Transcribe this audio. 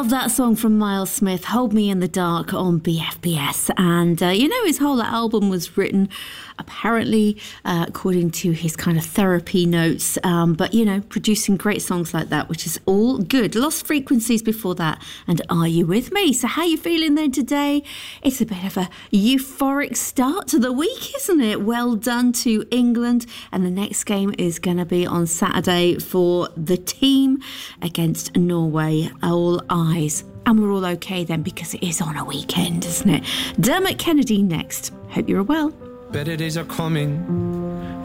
Love that song from Miles Smith, Hold Me in the Dark on BFBS. And, his whole album was written apparently according to his kind of therapy notes. But, producing great songs like that, which is all good. Lost Frequencies before that. And Are You With Me? So how are you feeling then today? It's a bit of a euphoric start to the week, isn't it? Well done to England. And the next game is going to be on Saturday for the team against Norway. All eyes. And we're all okay then because it is on a weekend, isn't it? Dermot Kennedy next. Hope you're well. Better days are coming,